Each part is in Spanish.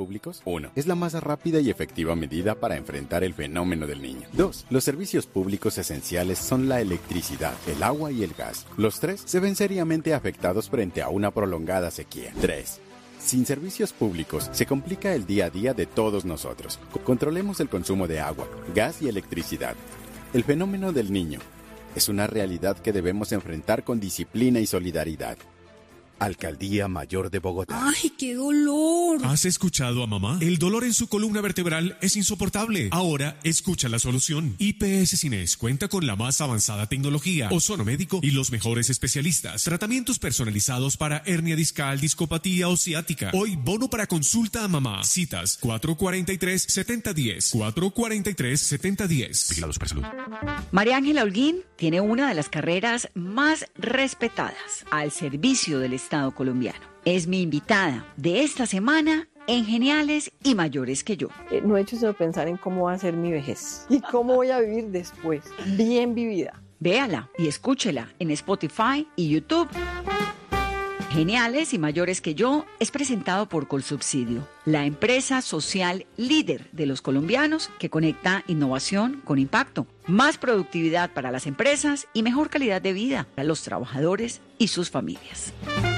públicos? 1. Es la más rápida y efectiva medida para enfrentar el fenómeno del Niño. 2. Los servicios públicos esenciales son la electricidad, el agua y el gas. Los tres se ven seriamente afectados frente a una prolongada sequía. 3. Sin servicios públicos, se complica el día a día de todos nosotros. Controlemos el consumo de agua, gas y electricidad. El fenómeno del Niño es una realidad que debemos enfrentar con disciplina y solidaridad. Alcaldía Mayor de Bogotá. ¡Ay, qué dolor! ¿Has escuchado a mamá? El dolor en su columna vertebral es insoportable. Ahora, escucha la solución. IPS Cines cuenta con la más avanzada tecnología, ozonomédico y los mejores especialistas. Tratamientos personalizados para hernia discal, discopatía o ciática. Hoy, bono para consulta a mamá. Citas 443-7010. 443-7010. Vigilado Supersalud. María Ángela Holguín tiene una de las carreras más respetadas al servicio del Estado colombiano. Es mi invitada de esta semana en Geniales y Mayores que Yo. No he hecho sino pensar en cómo va a ser mi vejez y cómo voy a vivir después, bien vivida. Véala y escúchela en Spotify y YouTube. Geniales y Mayores que Yo es presentado por Colsubsidio, la empresa social líder de los colombianos que conecta innovación con impacto, más productividad para las empresas y mejor calidad de vida para los trabajadores y sus familias.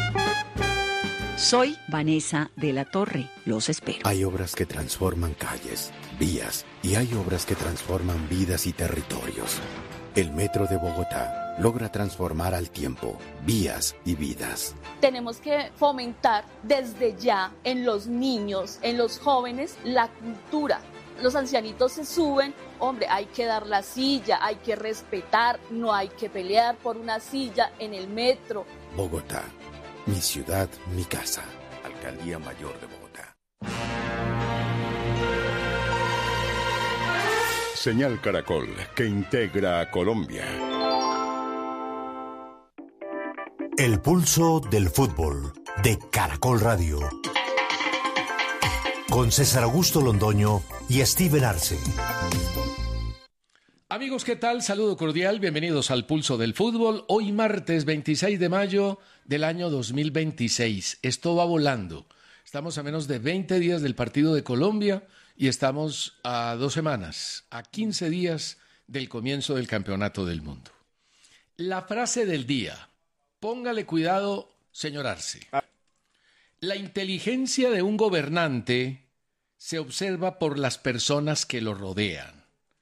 Soy Vanessa de la Torre, los espero. Hay obras que transforman calles, vías y hay obras que transforman vidas y territorios. El Metro de Bogotá logra transformar al tiempo, vías y vidas. Tenemos que fomentar desde ya en los niños, en los jóvenes, la cultura. Los ancianitos se suben, hombre, hay que dar la silla, hay que respetar, no hay que pelear por una silla en el metro. Bogotá, mi ciudad, mi casa. Alcaldía Mayor de Bogotá. Señal Caracol, que integra a Colombia. El pulso del fútbol de Caracol Radio. Con César Augusto Londoño y Steven Arce. Amigos, ¿qué tal? Saludo cordial, bienvenidos al Pulso del Fútbol. Hoy martes 26 de mayo del año 2026. Esto va volando. Estamos a menos de 20 días del partido de Colombia y estamos a 2 semanas, a 15 días del comienzo del Campeonato del Mundo. La frase del día. Póngale cuidado, señor Arce. La inteligencia de un gobernante se observa por las personas que lo rodean.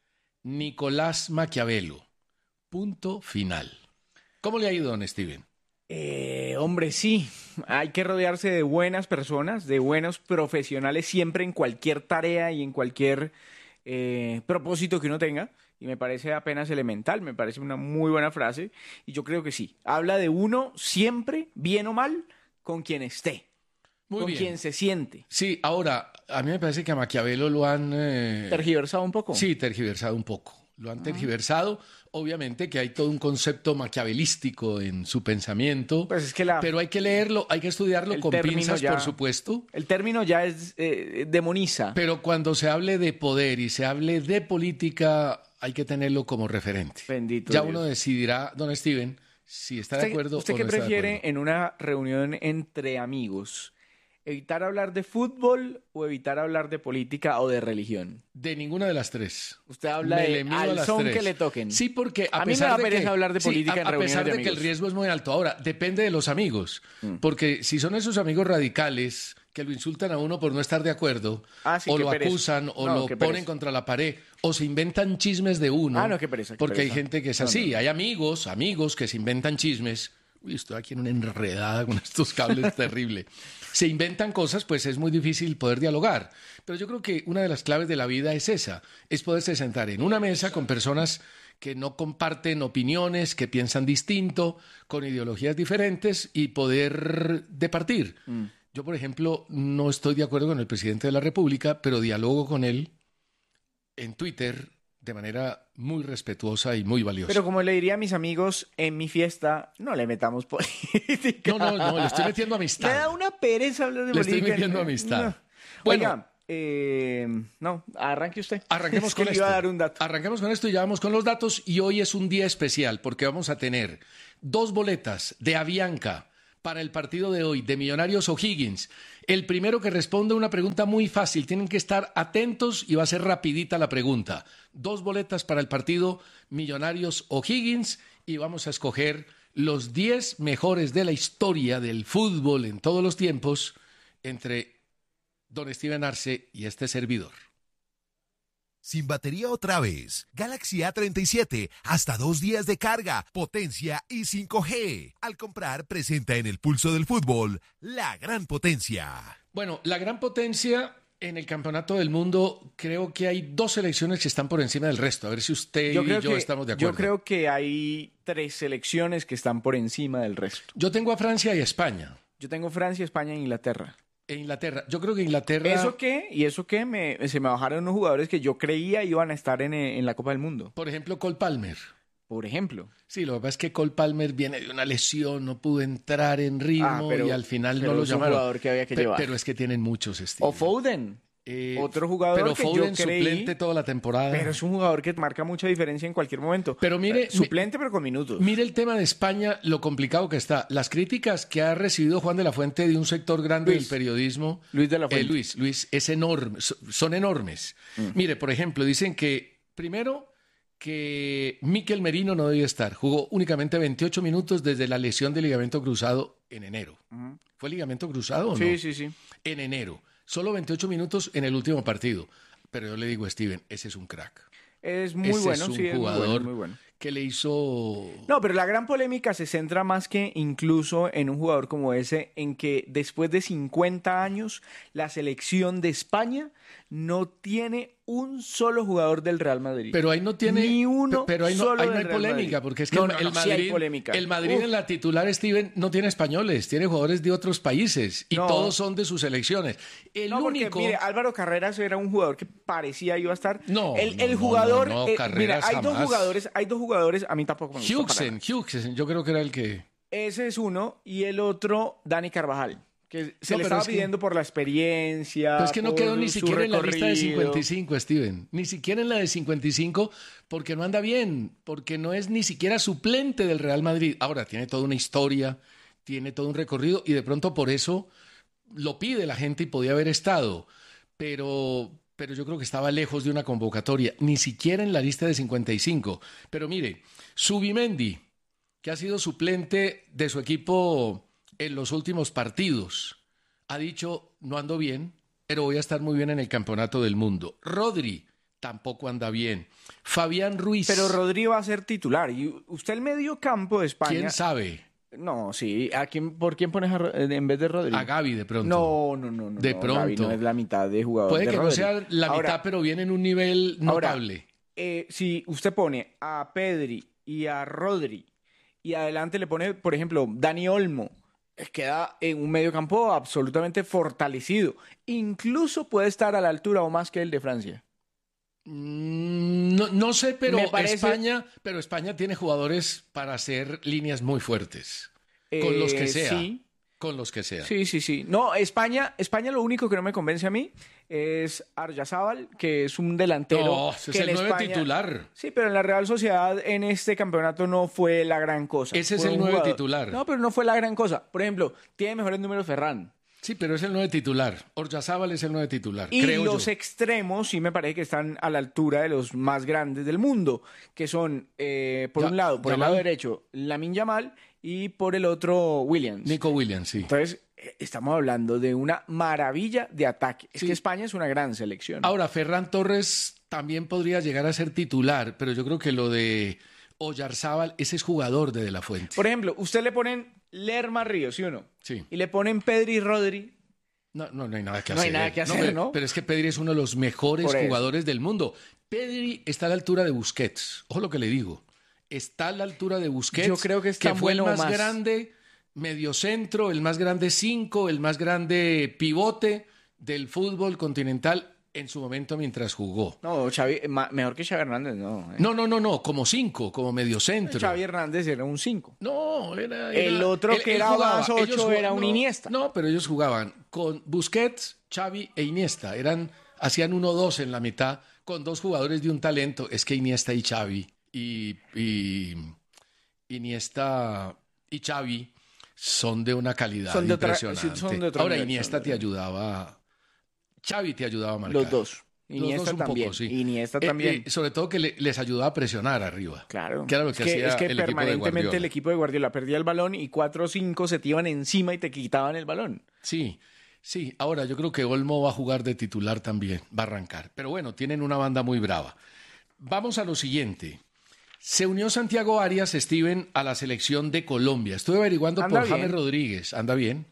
Nicolás Maquiavelo. Punto final. ¿Cómo le ha ido, don Steven? Hombre, sí. Hay que rodearse de buenas personas, de buenos profesionales, siempre en cualquier tarea y en cualquier propósito que uno tenga. Y me parece apenas elemental, me parece una muy buena frase. Y yo creo que sí. Habla de uno siempre, bien o mal, con quien esté. Muy con bien. quien se siente. Sí, ahora, a mí me parece que a Maquiavelo lo han... ¿Tergiversado un poco? Sí, tergiversado un poco. Lo han tergiversado. Obviamente que hay todo un concepto maquiavelístico en su pensamiento, Pues es que pero hay que leerlo, hay que estudiarlo con pinzas, por supuesto. El término ya es demoniza. Pero cuando se hable de poder y se hable de política, hay que tenerlo como referente. Bendito ya Dios. Uno decidirá, don Steven, si está de acuerdo ¿Usted o qué no está de prefiere acuerdo. en una reunión entre amigos? ¿Evitar hablar de fútbol o evitar hablar de política o de religión? De ninguna de las tres. Usted habla Me de le mido a al las son tres. que le toquen. Sí, porque a mí me da pereza hablar de política en a reuniones pesar de de que el amigos. riesgo es muy alto. Ahora, depende de los amigos. Porque si son esos amigos radicales que lo insultan a uno por no estar de acuerdo, Sí, o qué lo pereza. acusan, o No, lo qué ponen pereza. contra la pared, o se inventan chismes de uno. No, qué pereza, qué porque pereza. hay gente que es No, así. no. Hay amigos que se inventan chismes. Uy, estoy aquí en una enredada con estos cables terrible. Se inventan cosas, pues es muy difícil poder dialogar. Pero yo creo que una de las claves de la vida es esa, es poderse sentar en una mesa con personas que no comparten opiniones, que piensan distinto, con ideologías diferentes y poder departir. Yo, por ejemplo, no estoy de acuerdo con el presidente de la República, pero dialogo con él en Twitter de manera muy respetuosa y muy valiosa. Pero como le diría a mis amigos en mi fiesta, no le metamos política. No, le estoy metiendo amistad. Me da una pereza hablar de Le política. estoy metiendo amistad. No. Bueno, Oiga, no, arranque usted. Arranquemos Es que con le esto. iba a dar un dato. Arranquemos con esto y ya vamos con los datos. Y hoy es un día especial porque vamos a tener 2 boletas de Avianca para el partido de hoy de Millonarios O'Higgins. El primero que responda una pregunta muy fácil, tienen que estar atentos y va a ser rapidita la pregunta. 2 boletas para el partido Millonarios O'Higgins y vamos a escoger los 10 mejores de la historia del fútbol en todos los tiempos entre don Steven Arce y este servidor. Sin batería otra vez. Galaxy A37, hasta 2 días de carga, potencia y 5G. Al comprar, presenta en el Pulso del Fútbol la gran potencia. Bueno, la gran potencia en el Campeonato del Mundo, creo que hay 2 selecciones que están por encima del resto. A ver si usted y yo estamos de acuerdo. Yo creo que hay 3 selecciones que están por encima del resto. Yo tengo a Francia y a España. Yo tengo Francia, España e Inglaterra. Inglaterra. Yo creo que Inglaterra... ¿Eso qué? ¿Y eso qué? Se me bajaron unos jugadores que yo creía iban a estar en la Copa del Mundo. Por ejemplo, Cole Palmer. Por ejemplo. Sí, lo que pasa es que Cole Palmer viene de una lesión, no pudo entrar en ritmo y al final no lo llamaron. Es un jugador que había que llevar. Pero es que tienen muchos estilos. O Foden. Otro jugador pero que Foden yo creí, suplente toda la temporada. Pero es un jugador que marca mucha diferencia en cualquier momento. Pero mire, suplente pero con minutos. Mire el tema de España, lo complicado que está. Las críticas que ha recibido Juan de la Fuente de un sector grande del periodismo. Luis de la Fuente. Luis es enorme, son enormes. Mire, por ejemplo, dicen que primero que Mikel Merino no debía estar. Jugó únicamente 28 minutos desde la lesión del ligamento cruzado en enero. ¿Fue ligamento cruzado o no? Sí. En enero. Solo 28 minutos en el último partido. Pero yo le digo a Steven, ese es un crack. Es muy bueno, sí, es un jugador muy bueno. que le hizo... No, pero la gran polémica se centra más que incluso en un jugador como ese, en que después de 50 años, la selección de España no tiene un solo jugador del Real Madrid. Pero ahí no tiene... Ni uno pero ahí no, solo ahí no hay del polémica, Madrid. porque es que Sí hay polémica. el Madrid en la titular, Steven, no tiene españoles, tiene jugadores de otros países y todos son de sus selecciones. El único... Porque, mire, Álvaro Carreras era un jugador que parecía iba a estar... El jugador... Carreras mira, jamás. hay dos jugadores, a mí tampoco me gusta. Hughesen, yo creo que era el que... Ese es uno, y el otro, Dani Carvajal, que se le estaba pidiendo por la experiencia. Pero es que no quedó ni siquiera en la lista de recorrido. 55, Steven. Ni siquiera en la de 55, porque no anda bien, porque no es ni siquiera suplente del Real Madrid. Ahora, tiene toda una historia, tiene todo un recorrido, y de pronto por eso lo pide la gente y podía haber estado. Pero yo creo que estaba lejos de una convocatoria, ni siquiera en la lista de 55. Pero mire, Zubimendi, que ha sido suplente de su equipo en los últimos partidos, ha dicho, no ando bien, pero voy a estar muy bien en el Campeonato del Mundo. Rodri tampoco anda bien. Fabián Ruiz. Pero Rodri va a ser titular. Y usted el medio campo de España... ¿Quién sabe? No, sí. ¿Por quién pones en vez de Rodri? A Gavi de pronto. No. De pronto. Gavi no es la mitad de jugador Puede de que Rodri. no sea la mitad, pero viene en un nivel notable. Si usted pone a Pedri y a Rodri y adelante le pone, por ejemplo, Dani Olmo, queda en un mediocampo absolutamente fortalecido. Incluso puede estar a la altura o más que el de Francia. No sé, pero Me parece... España tiene jugadores para hacer líneas muy fuertes. Con los que sea. Sí. Con los que sea. Sí. No, España lo único que no me convence a mí es Aryazábal, que es un delantero. No, ese es el 9 titular. Sí, pero en la Real Sociedad en este campeonato no fue la gran cosa. Ese es el 9 titular. No, pero no fue la gran cosa. Por ejemplo, tiene mejores números Ferran. Sí, pero es el 9 titular. Oryazábal es el 9 titular, y creo los yo. Extremos sí me parece que están a la altura de los más grandes del mundo, que son, por un lado, por el lado derecho, Lamine Yamal, y por el otro, Williams. Nico Williams, sí. Entonces, estamos hablando de una maravilla de ataque. Es que España es una gran selección. Ahora, Ferran Torres también podría llegar a ser titular, pero yo creo que lo de Oyarzábal, ese es jugador de la Fuente. Por ejemplo, usted le ponen Lerma Ríos, ¿sí o no? Sí. Y le ponen Pedri y Rodri. No hay nada que hacer. No hay nada que hacer, ¿no? Pero es que Pedri es uno de los mejores jugadores del mundo. Pedri está a la altura de Busquets. Ojo lo que le digo. Está a la altura de Busquets. Yo creo que es tan fue bueno el más grande mediocentro, el más grande 5, el más grande pivote del fútbol continental en su momento mientras jugó. No, Xavi, mejor que Xavi Hernández, no. No, como 5, como mediocentro. Xavi Hernández era un 5. No, era el otro que era más 8 era un Iniesta. No, pero ellos jugaban con Busquets, Xavi e Iniesta. Hacían 1-2 en la mitad con dos jugadores de un talento. Es que Iniesta y Xavi y Iniesta y Xavi son de una calidad Son de otra- impresionante. son de otro Ahora nivel, Iniesta son de- te ayudaba, Xavi te ayudaba a marcar. Los dos. Iniesta un también. poco, sí. Iniesta también. Sobre todo que les ayudaba a presionar arriba. Claro. Que era lo que hacía es que el equipo de permanentemente Guardiola. el equipo de Guardiola perdía el balón y 4 o 5 se te iban encima y te quitaban el balón. Sí, sí. Ahora yo creo que Olmo va a jugar de titular también, va a arrancar. Pero bueno, tienen una banda muy brava. Vamos a lo siguiente. Se unió Santiago Arias, Steven, a la selección de Colombia. Estuve averiguando Anda por bien. James Rodríguez. ¿Anda bien?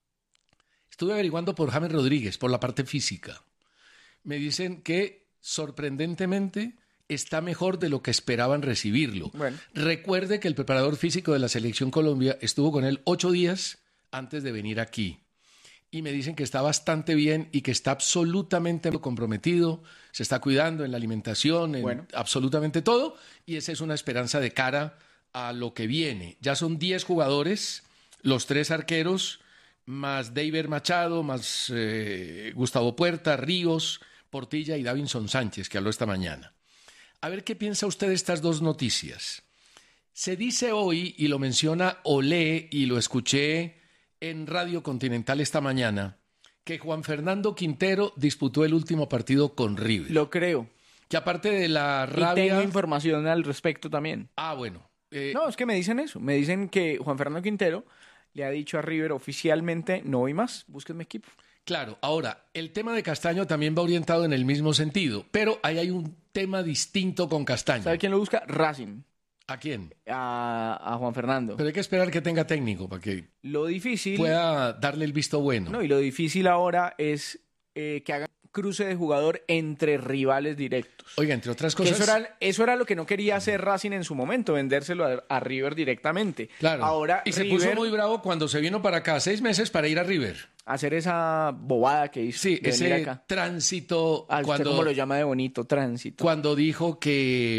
Estuve averiguando por James Rodríguez, por la parte física. Me dicen que, sorprendentemente, está mejor de lo que esperaban recibirlo. Bueno. Recuerde que el preparador físico de la selección Colombia estuvo con él 8 días antes de venir aquí. Y me dicen que está bastante bien y que está absolutamente comprometido, se está cuidando en la alimentación, en Bueno. absolutamente todo, y esa es una esperanza de cara a lo que viene. Ya son 10 jugadores, los 3 arqueros, más David Machado, más Gustavo Puerta, Ríos, Portilla y Davinson Sánchez, que habló esta mañana. A ver qué piensa usted de estas dos noticias. Se dice hoy, y lo menciona Olé, y lo escuché en Radio Continental esta mañana, que Juan Fernando Quintero disputó el último partido con River. Lo creo. Que aparte de la Y rabia... tengo información al respecto también. Ah, bueno. No, es que me dicen eso. Me dicen que Juan Fernando Quintero le ha dicho a River oficialmente, no voy más, búsquenme equipo. Claro, ahora, el tema de Castaño también va orientado en el mismo sentido, pero ahí hay un tema distinto con Castaño. ¿Sabe quién lo busca? Racing. ¿A quién? A Juan Fernando. Pero hay que esperar que tenga técnico para que Lo difícil... pueda darle el visto bueno. No, y lo difícil ahora es que hagan cruce de jugador entre rivales directos. Oiga, entre otras Que cosas... eso era lo que no quería hacer Racing en su momento, vendérselo a River directamente. Claro. Ahora Y se River puso muy bravo cuando se vino para acá 6 meses para ir a River. hacer esa bobada que hizo. Sí, de venir ese acá. tránsito. Ah, ¿usted cómo lo llama de bonito? Tránsito. Cuando dijo que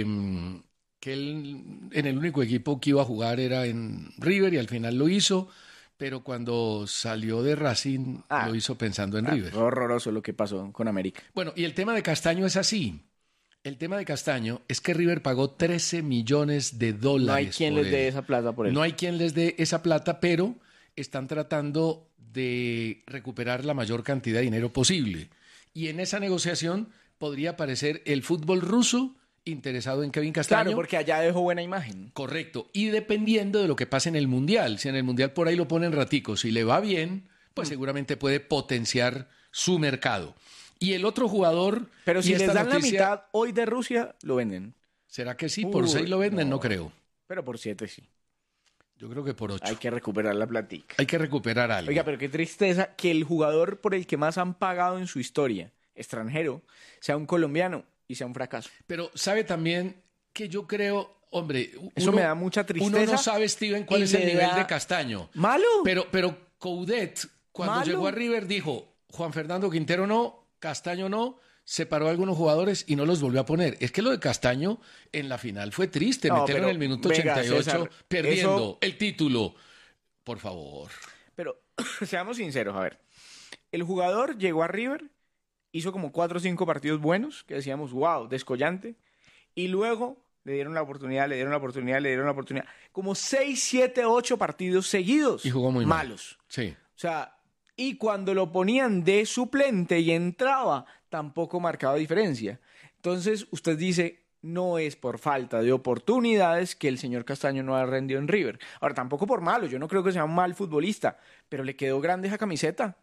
él en el único equipo que iba a jugar era en River y al final lo hizo, pero cuando salió de Racing lo hizo pensando en River. Fue horroroso lo que pasó con América. Bueno, y el tema de Castaño es así. El tema de Castaño es que River pagó $13 millones. No hay quien por les dé él. esa plata por él. No hay quien les dé esa plata, pero están tratando de recuperar la mayor cantidad de dinero posible. Y en esa negociación podría aparecer el fútbol ruso interesado en Kevin Castaño. Claro, porque allá dejó buena imagen. Correcto. Y dependiendo de lo que pase en el Mundial. Si en el Mundial por ahí lo ponen ratico, si le va bien, pues seguramente puede potenciar su mercado. Y el otro jugador... Pero si y les esta dan noticia, la mitad hoy de Rusia, lo venden. ¿será que sí? Por 6 lo venden, no creo. Pero por 7 sí. Yo creo que por 8. Hay que recuperar la platica. Hay que recuperar algo. Oiga, pero qué tristeza que el jugador por el que más han pagado en su historia, extranjero, sea un colombiano y sea un fracaso. Pero sabe también que yo creo, hombre... Eso me da mucha tristeza. Uno no sabe, Steven, cuál y es el le nivel da- de Castaño. ¿Malo? Pero Coudet, cuando ¿Malo? llegó a River, dijo, Juan Fernando Quintero no, Castaño no, separó a algunos jugadores y no los volvió a poner. Es que lo de Castaño en la final fue triste, No, meterlo en pero, el minuto venga, 88, César, perdiendo eso- el título. Por favor. Pero seamos sinceros, a ver. El jugador llegó a River, hizo como 4 o 5 partidos buenos, que decíamos, wow, descollante, y luego le dieron la oportunidad, le dieron la oportunidad, le dieron la oportunidad. Como 6, 7, 8 partidos seguidos. Y jugó muy mal. malos. Sí. O sea, y cuando lo ponían de suplente y entraba, tampoco marcaba diferencia. Entonces, usted dice, no es por falta de oportunidades que el señor Castaño no ha rendido en River. Ahora, tampoco por malo, yo no creo que sea un mal futbolista, pero le quedó grande esa camiseta.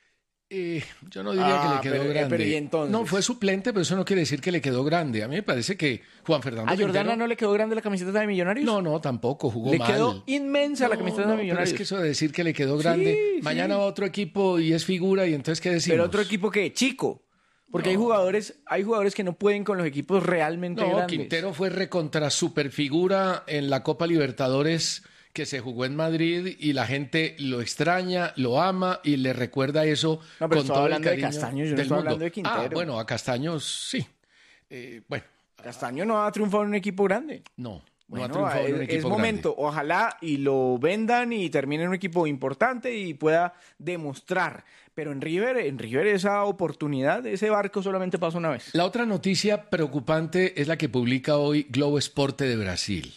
Yo no diría que le quedó grande. Pero ¿y entonces? No, fue suplente, pero eso no quiere decir que le quedó grande. A mí me parece que Juan Fernando ¿A Jordana Quintero- no le quedó grande la camiseta de Millonarios? No, tampoco, jugó Le mal. quedó inmensa la camiseta de Pero Millonarios. es que eso de decir que le quedó grande, Sí, mañana sí. va otro equipo y es figura y entonces ¿qué decimos? Pero otro equipo que chico. Porque hay jugadores que no pueden con los equipos realmente No, grandes. Quintero fue recontra superfigura en la Copa Libertadores que se jugó en Madrid y la gente lo extraña, lo ama y le recuerda eso No, pero con estaba todo el hablando de cariño Castaño, yo no del estaba mundo. hablando de Quintero. Ah, bueno, a Castaño sí. Bueno, Castaño no ha triunfado en un equipo grande. no ha Bueno, triunfado en un es equipo momento. Ojalá y lo vendan y termine en un equipo importante y pueda demostrar. Pero en River esa oportunidad, ese barco solamente pasa una vez. La otra noticia preocupante es la que publica hoy Globo Esporte de Brasil.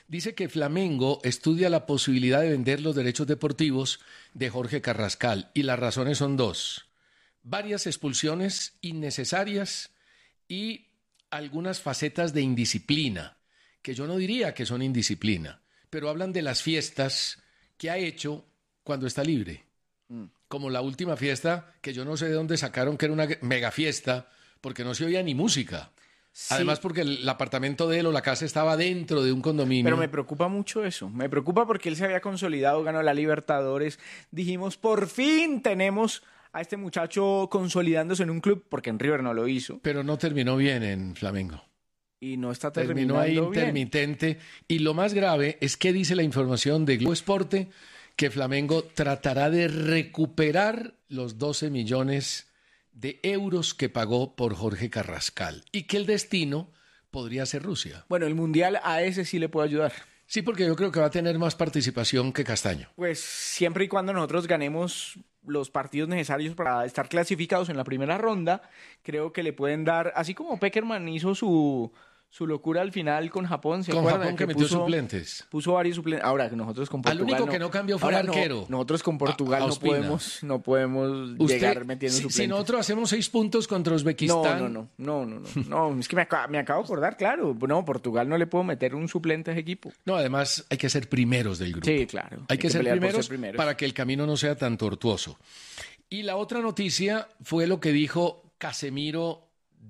Dice que Flamengo estudia la posibilidad de vender los derechos deportivos de Jorge Carrascal y las razones son dos. Varias expulsiones innecesarias y algunas facetas de indisciplina, que yo no diría que son indisciplina, pero hablan de las fiestas que ha hecho cuando está libre. Como la última fiesta, que yo no sé de dónde sacaron que era una mega fiesta, porque no se oía ni música. Sí. Además porque el apartamento de él o la casa estaba dentro de un condominio. Pero me preocupa mucho eso. Me preocupa porque él se había consolidado, ganó la Libertadores. Dijimos, por fin tenemos a este muchacho consolidándose en un club, porque en River no lo hizo. Pero no terminó bien en Flamengo. Y no está terminando terminó ahí bien. intermitente. Y lo más grave es que dice la información de Globo Esporte que Flamengo tratará de recuperar los 12 millones de euros que pagó por Jorge Carrascal y que el destino podría ser Rusia. Bueno, el Mundial a ese sí le puede ayudar. Sí, porque yo creo que va a tener más participación que Castaño. Pues siempre y cuando nosotros ganemos los partidos necesarios para estar clasificados en la primera ronda, creo que le pueden dar, así como Pekerman hizo su locura al final con Japón, ¿se acuerdan? Con Japón que metió suplentes. Puso varios suplentes. Ahora, nosotros con Portugal... Al único que no cambió fue el arquero. Nosotros con Portugal no podemos llegar metiendo suplentes. Si nosotros hacemos 6 puntos contra Uzbekistán... No, es que me acabo de acordar, claro. No, Portugal no le puedo meter un suplente a ese equipo. No, además hay que ser primeros del grupo. Sí, claro. Hay que ser primeros para que el camino no sea tan tortuoso. Y la otra noticia fue lo que dijo Casemiro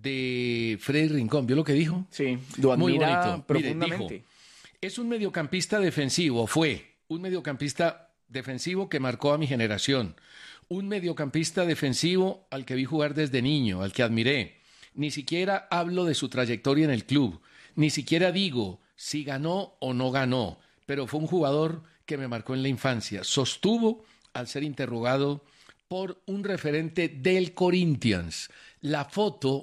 de Freddy Rincón. ¿Vio lo que dijo? Sí, lo admira muy bonito. profundamente. Mire, dijo, es un mediocampista defensivo, fue un mediocampista defensivo que marcó a mi generación, un mediocampista defensivo al que vi jugar desde niño, al que admiré. Ni siquiera hablo de su trayectoria en el club, ni siquiera digo si ganó o no ganó, pero fue un jugador que me marcó en la infancia. Sostuvo al ser interrogado por un referente del Corinthians. La foto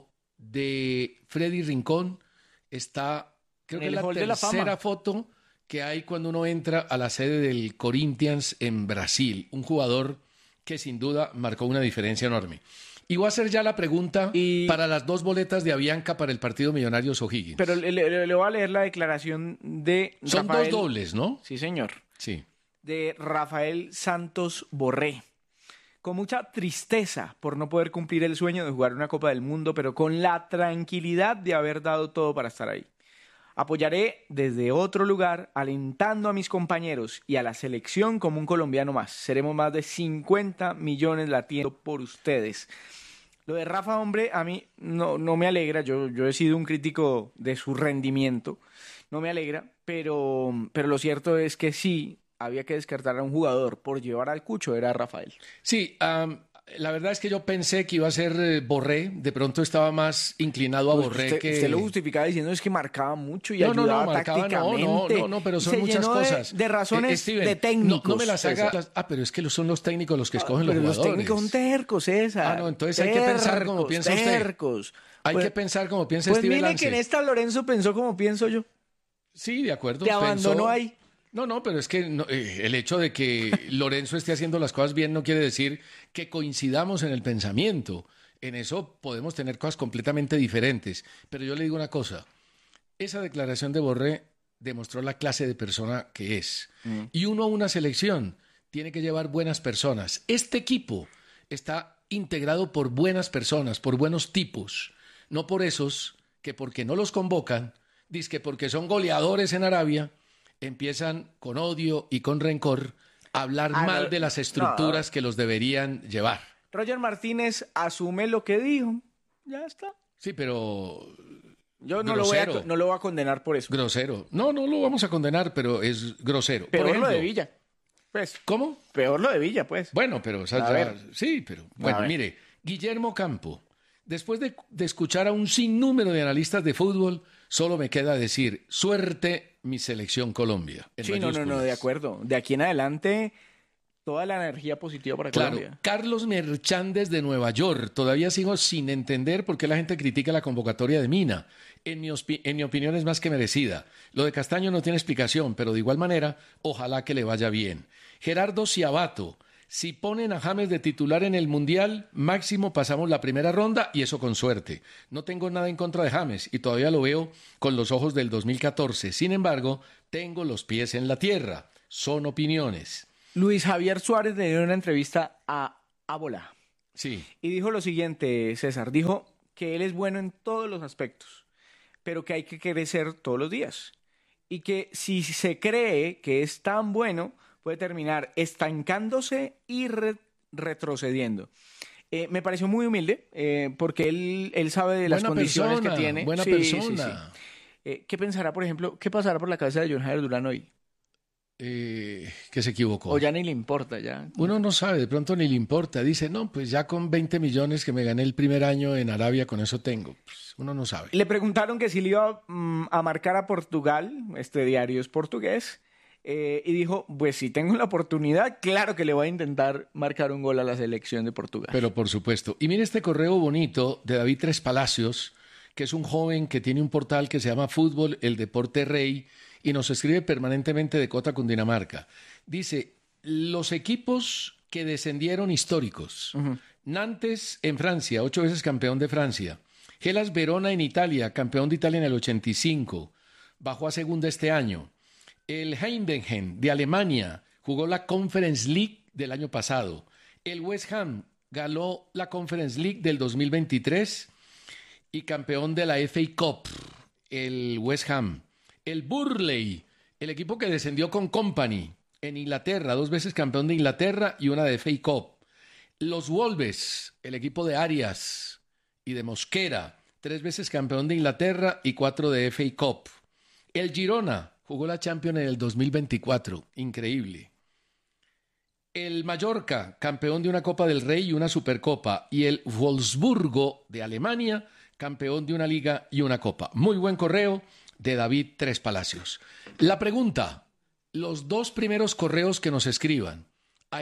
de Freddy Rincón está, creo que es la tercera foto que hay cuando uno entra a la sede del Corinthians en Brasil. Un jugador que sin duda marcó una diferencia enorme. Y voy a hacer ya la pregunta para las 2 boletas de Avianca para el partido Millonarios O'Higgins. Pero le voy a leer la declaración de Son Rafael... 2 dobles, ¿no? Sí, señor. Sí. De Rafael Santos Borré. Con mucha tristeza por no poder cumplir el sueño de jugar una Copa del Mundo, pero con la tranquilidad de haber dado todo para estar ahí. Apoyaré desde otro lugar, alentando a mis compañeros y a la selección como un colombiano más. Seremos más de 50 millones latiendo por ustedes. Lo de Rafa, hombre, a mí no me alegra. Yo he sido un crítico de su rendimiento. No me alegra, pero lo cierto es que sí, había que descartar a un jugador por llevar al Cucho, era Rafael. Sí, la verdad es que yo pensé que iba a ser Borré, de pronto estaba más inclinado a Borré que... Usted lo justificaba diciendo es que marcaba mucho y ayudaba tácticamente. No, pero son muchas cosas. De razones Steven, de técnicos. No me las haga... pero es que son los técnicos los que escogen los jugadores. Los técnicos son tercos, César. No, entonces hay que pensar como piensa usted. Hay que pensar como piensa Steven Lance. Pues mire que en esta Lorenzo pensó como pienso yo. Sí, de acuerdo. Te abandonó ahí. No, pero es que el hecho de que Lorenzo esté haciendo las cosas bien no quiere decir que coincidamos en el pensamiento. En eso podemos tener cosas completamente diferentes. Pero yo le digo una cosa, esa declaración de Borré demostró la clase de persona que es. Y uno a una selección tiene que llevar buenas personas. Este equipo está integrado por buenas personas, por buenos tipos, no por esos que porque no los convocan, dizque porque son goleadores en Arabia, empiezan con odio y con rencor a hablar mal de las estructuras que los deberían llevar. Roger Martínez asume lo que dijo. Ya está. Sí, pero... Yo no lo voy a condenar por eso. Grosero. No lo vamos a condenar, pero es grosero. Peor por ejemplo, lo de Villa. Pues. ¿Cómo? Peor lo de Villa, pues. Bueno, pero... sí, pero... Bueno, mire, Guillermo Campo. Después de escuchar a un sinnúmero de analistas de fútbol, solo me queda decir, suerte mi selección Colombia. Sí, no, de acuerdo. De aquí en adelante, toda la energía positiva para Colombia. Carlos Merchandes de Nueva York. Todavía sigo sin entender por qué la gente critica la convocatoria de Mina. En mi opinión es más que merecida. Lo de Castaño no tiene explicación, pero de igual manera, ojalá que le vaya bien. Gerardo Ciabato. Si ponen a James de titular en el Mundial, máximo pasamos la primera ronda y eso con suerte. No tengo nada en contra de James y todavía lo veo con los ojos del 2014. Sin embargo, tengo los pies en la tierra. Son opiniones. Luis Javier Suárez le dio una entrevista a Ábola. Sí. Y dijo lo siguiente, César. Dijo que él es bueno en todos los aspectos, pero que hay que crecer todos los días. Y que si se cree que es tan bueno, puede terminar estancándose y retrocediendo. Me pareció muy humilde, porque él sabe de las condiciones que tiene. Buena persona. Sí. ¿Qué pensará, por ejemplo, qué pasará por la cabeza de John Jairo Durán hoy? Que se equivocó. O ya ni le importa, ya. Uno no sabe, de pronto ni le importa. Dice, no, pues ya con 20 millones que me gané el primer año en Arabia, con eso tengo. Pues uno no sabe. Le preguntaron que si le iba a marcar a Portugal, este diario es portugués, y dijo, pues si tengo la oportunidad, claro que le voy a intentar marcar un gol a la selección de Portugal. Pero por supuesto. Y mire este correo bonito de David Tres Palacios, que es un joven que tiene un portal que se llama Fútbol, el Deporte Rey, y nos escribe permanentemente de Cota, Cundinamarca. Dice, los equipos que descendieron históricos. Nantes en Francia, 8 veces campeón de Francia. Hellas Verona en Italia, campeón de Italia en el 85. Bajó a segunda este año. El Heidenheim de Alemania jugó la Conference League del año pasado. El West Ham ganó la Conference League del 2023 y campeón de la FA Cup, el West Ham. El Burnley, el equipo que descendió con Company en Inglaterra, 2 veces campeón de Inglaterra y una de FA Cup. Los Wolves, el equipo de Arias y de Mosquera, 3 veces campeón de Inglaterra y 4 de FA Cup. El Girona jugó la Champions en el 2024, increíble. El Mallorca, campeón de una Copa del Rey y una Supercopa. Y el Wolfsburgo de Alemania, campeón de una Liga y una Copa. Muy buen correo de David Tres Palacios. La pregunta, los 2 primeros correos que nos escriban a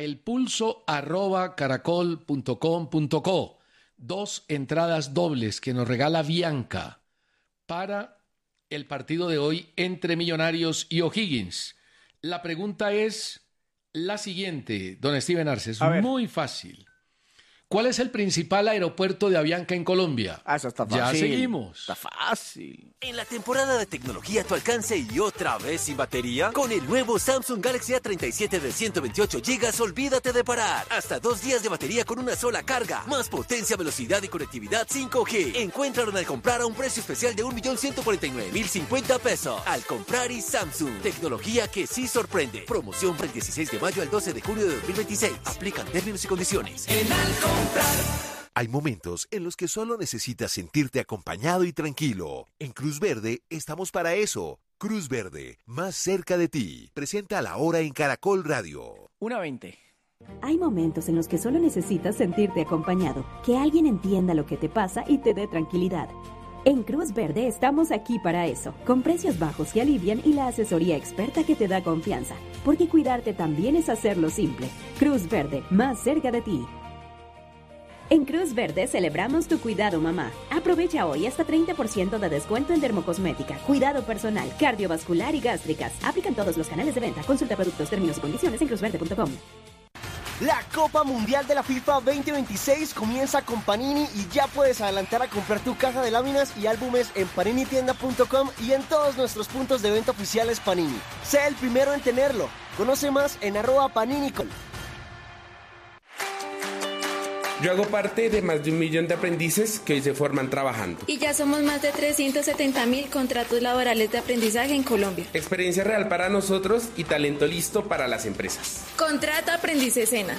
elpulso@caracol.com.co, 2 entradas dobles que nos regala Bianca para el partido de hoy entre Millonarios y O'Higgins. La pregunta es la siguiente, don Steven Arce, es muy fácil. ¿Cuál es el principal aeropuerto de Avianca en Colombia? Eso está fácil. Ya seguimos. Está fácil. En la temporada de tecnología a tu alcance y otra vez sin batería, con el nuevo Samsung Galaxy A37 de 128 GB, olvídate de parar. Hasta 2 días de batería con una sola carga. Más potencia, velocidad y conectividad 5G. Encuéntralo al comprar a un precio especial de 1.149.050 pesos. Al comprar y Samsung. Tecnología que sí sorprende. Promoción del 16 de mayo al 12 de junio de 2026. Aplican términos y condiciones. Hay momentos en los que solo necesitas sentirte acompañado y tranquilo. En Cruz Verde estamos para eso. Cruz Verde, más cerca de ti. Presenta La Hora en Caracol Radio. 1:20. Hay momentos en los que solo necesitas sentirte acompañado, que alguien entienda lo que te pasa y te dé tranquilidad. En Cruz Verde estamos aquí para eso, con precios bajos que alivian y la asesoría experta que te da confianza, porque cuidarte también es hacerlo simple. Cruz Verde, más cerca de ti. En Cruz Verde celebramos tu cuidado, mamá. Aprovecha hoy hasta 30% de descuento en dermocosmética, cuidado personal, cardiovascular y gástricas. Aplican todos los canales de venta. Consulta productos, términos y condiciones en cruzverde.com. La Copa Mundial de la FIFA 2026 comienza con Panini y ya puedes adelantar a comprar tu caja de láminas y álbumes en paninitienda.com y en todos nuestros puntos de venta oficiales Panini. Sé el primero en tenerlo. Conoce más en @paninicol. Yo hago parte de más de 1 millón de aprendices que hoy se forman trabajando. Y ya somos más de 370.000 contratos laborales de aprendizaje en Colombia. Experiencia real para nosotros y talento listo para las empresas. Contrata Aprendices SENA.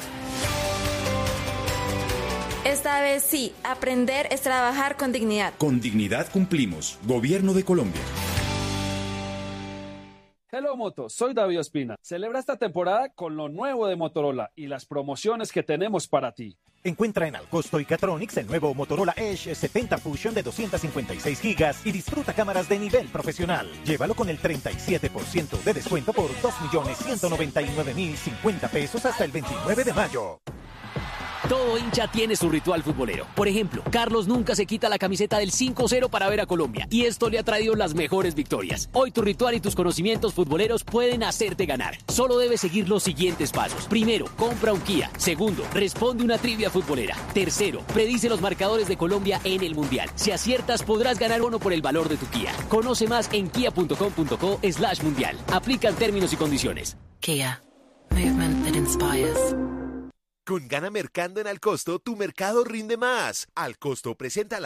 Esta vez sí, aprender es trabajar con dignidad. Con dignidad cumplimos. Gobierno de Colombia. Hello Moto, soy David Ospina. Celebra esta temporada con lo nuevo de Motorola y las promociones que tenemos para ti. Encuentra en Alcosto y Catronics el nuevo Motorola Edge 70 Fusion de 256 GB y disfruta cámaras de nivel profesional. Llévalo con el 37% de descuento por 2.199.050 pesos hasta el 29 de mayo. Todo hincha tiene su ritual futbolero. Por ejemplo, Carlos nunca se quita la camiseta del 5-0 para ver a Colombia, y esto le ha traído las mejores victorias. Hoy tu ritual y tus conocimientos futboleros pueden hacerte ganar. Solo debes seguir los siguientes pasos. Primero, compra un Kia. Segundo, responde una trivia futbolera. Tercero, predice los marcadores de Colombia en el Mundial. Si aciertas, podrás ganar bono por el valor de tu Kia. Conoce más en kia.com.co/mundial. Aplican términos y condiciones. Kia. Movement that inspires. Con Gana Mercando en Alcosto, tu mercado rinde más. Alcosto presenta